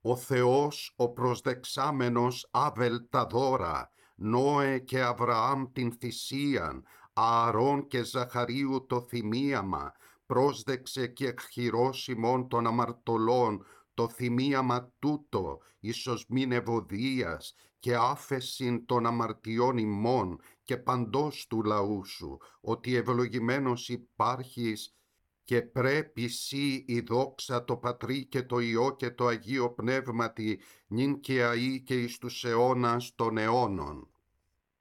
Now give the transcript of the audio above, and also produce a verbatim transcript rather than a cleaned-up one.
Ο Θεός ο προσδεξάμενος Άβελ τα δώρα, Νόε και Αβραάμ την θυσίαν, Ααρών και Ζαχαρίου το θυμίαμα, πρόσδεξε και εκχειρός ημών των αμαρτωλών, το θυμίαμα τούτο, ίσως μην ευωδίας, και άφεσιν των αμαρτιών ημών και παντός του λαού σου, ότι ευλογημένος υπάρχεις και πρέπει σύ η δόξα το Πατρί και το Υιό και το Αγίο Πνεύματι, νυν και αεί και εις τους αιώνας των αιώνων.